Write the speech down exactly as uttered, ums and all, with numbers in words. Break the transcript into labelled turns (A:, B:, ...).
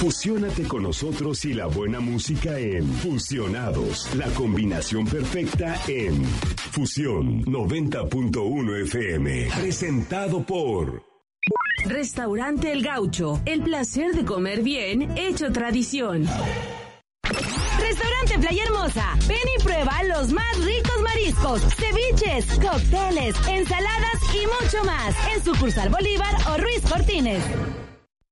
A: Fusiónate con nosotros y la buena música en Fusionados, la combinación perfecta en Fusión noventa punto uno F M. Presentado por
B: Restaurante El Gaucho, el placer de comer bien hecho tradición. Restaurante Playa Hermosa, ven y prueba los más ricos mariscos, ceviches, cócteles, ensaladas y mucho más en sucursal Bolívar o Ruiz Cortines.